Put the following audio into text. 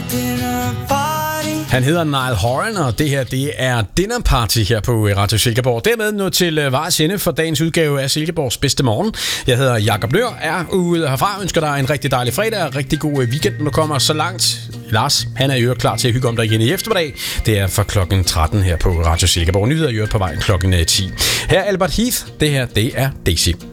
Han hedder Niall Horan, og det her, det er Dinner Party her på Radio Silkeborg. Dermed nu til vejs ende for dagens udgave af Silkeborgs bedste morgen. Jeg hedder Jakob Nøhr, er ude herfra, ønsker dig en rigtig dejlig fredag og rigtig god weekend, når du kommer så langt. Lars, han er i øvrigt klar til at hygge om dig igen i eftermiddag. Det er fra klokken 13 her på Radio Silkeborg. Nyheder i øvrigt på vej klokken 10. Her er Albert Heath, det her, det er Daisy.